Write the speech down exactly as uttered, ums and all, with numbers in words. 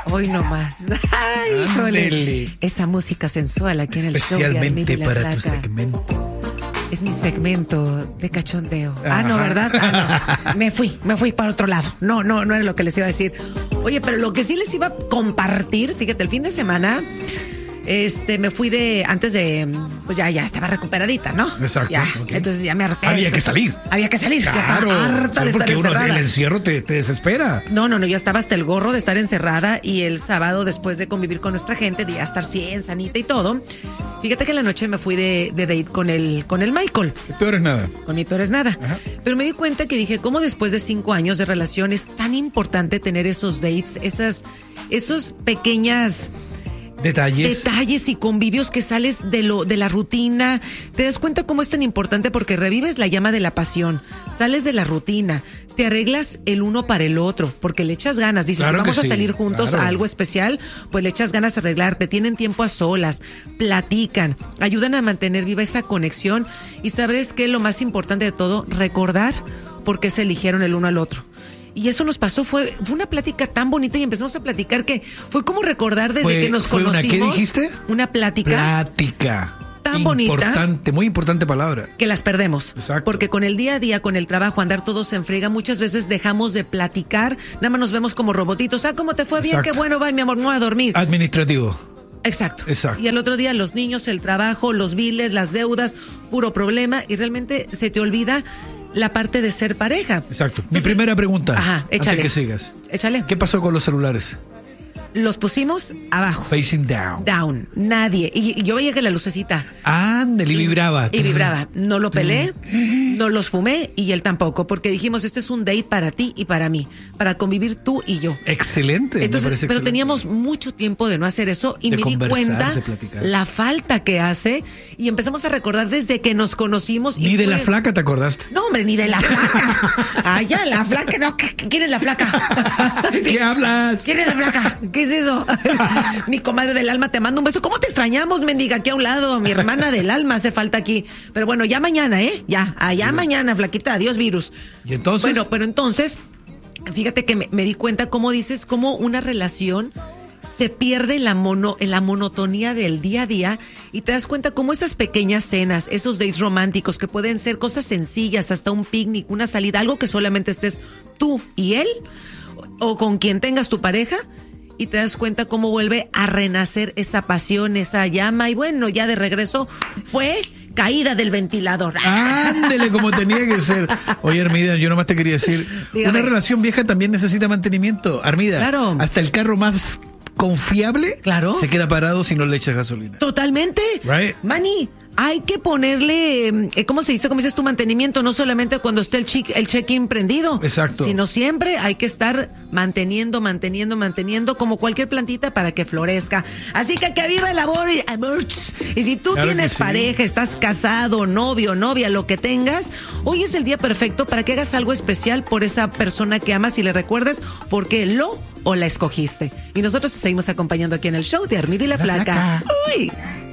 Hoy nomás. Ay, híjole. Esa música sensual aquí en el show de Armida y la para Flaca. tu segmento. Es mi segmento de cachondeo. Ajá. Ah, no, ¿verdad? Ah, no. Me fui, me fui para otro lado. No, no, no era lo que les iba a decir. Oye, pero lo que sí les iba a compartir, fíjate, el fin de semana, este, me fui de, antes de, pues ya, ya estaba recuperadita, ¿no? Exacto. Ya, okay. Entonces ya me harté. Había que salir. Había que salir. Claro, ya estaba harta de estar porque uno, encerrada. el encierro te, te desespera. No, no, no, ya estaba hasta el gorro de estar encerrada y el sábado, después de convivir con nuestra gente, de ya estar bien, sanita y todo, fíjate que en la noche me fui de, de date con el, con el Michael. El peor es nada. Con mi peor es nada. Ajá. Pero me di cuenta que dije, ¿cómo después de cinco años de relación es tan importante tener esos dates, esas, esos pequeñas... Detalles. Detalles y convivios que sales de lo de la rutina. Te das cuenta cómo es tan importante porque revives la llama de la pasión. Sales de la rutina. Te arreglas el uno para el otro porque le echas ganas. Dices, claro, vamos a sí, salir juntos claro. a algo especial, pues le echas ganas a arreglarte. Tienen tiempo a solas, platican, ayudan a mantener viva esa conexión. Y sabes que lo más importante de todo, recordar por qué se eligieron el uno al otro. Y eso nos pasó, fue, fue una plática tan bonita y empezamos a platicar que fue como recordar desde fue, que nos fue conocimos. Una, ¿qué dijiste? Una plática. Plática. Tan importante, bonita. Importante, muy importante palabra. Que las perdemos. Exacto. Porque con el día a día, con el trabajo, andar todos en friega, muchas veces dejamos de platicar, nada más nos vemos como robotitos. Ah, ¿cómo te fue? Bien, Exacto. Qué bueno, va, mi amor, no a dormir. Administrativo. Exacto. Exacto. Y al otro día los niños, el trabajo, los biles, las deudas, puro problema y realmente se te olvida la parte de ser pareja. Exacto. Mi Entonces, primera pregunta. Ajá, échale. Antes que sigas. Échale. ¿Qué pasó con los celulares? Los pusimos abajo. Facing down. Down. Nadie. Y, y yo veía que la lucecita. Ándale, y vibraba. Y vibraba. No lo pelé, no los fumé y él tampoco, porque dijimos, este es un date para ti y para mí, para convivir tú y yo. Excelente. Entonces, me parece pero excelente. teníamos mucho tiempo de no hacer eso y de me di cuenta de la falta que hace y empezamos a recordar desde que nos conocimos. Ni y de fue... la flaca te acordaste. No, hombre, ni de la flaca. Ah, ya, la flaca, no, ¿quién es la flaca? ¿Qué hablas? ¿Quién es la flaca? ¿Qué es eso? Mi comadre del alma, te mando un beso. ¿Cómo te extrañamos, mendiga? Aquí a un lado, mi hermana del alma hace falta aquí. Pero bueno, ya mañana, ¿eh? Ya, allá sí. mañana, flaquita, adiós virus. ¿Y entonces? Bueno, pero entonces, fíjate que me, me di cuenta cómo dices, cómo una relación se pierde en la, mono, en la monotonía del día a día y te das cuenta cómo esas pequeñas cenas, esos dates románticos que pueden ser cosas sencillas, hasta un picnic, una salida, algo que solamente estés tú y él o con quien tengas tu pareja, y te das cuenta cómo vuelve a renacer esa pasión, esa llama, y bueno, ya de regreso fue caída del ventilador. Ándele, como tenía que ser. Oye, Armida, yo nomás te quería decir, Dígame. Una relación vieja también necesita mantenimiento. Armida, claro. Hasta el carro más confiable claro. se queda parado si no le echas gasolina. Totalmente. Right. Manny, hay que ponerle, eh, ¿cómo se dice? ¿Cómo dices tu mantenimiento? No solamente cuando esté el, check, el check-in prendido. Exacto. Sino siempre hay que estar manteniendo, manteniendo, manteniendo como cualquier plantita para que florezca. Así que que viva el amor y, y si tú claro tienes pareja, sí. estás casado, novio, novia, lo que tengas, hoy es el día perfecto para que hagas algo especial por esa persona que amas y le recuerdes porque lo o la escogiste. Y nosotros te seguimos acompañando aquí en el show de Armida y la, la Flaca. Flaca. Uy.